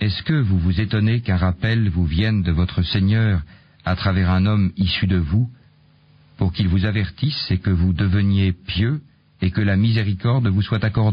Est-ce que vous vous étonnez qu'un rappel vous vienne de votre Seigneur à travers un homme issu de vous, pour qu'il vous avertisse et que vous deveniez pieux et que la miséricorde vous soit accordée ?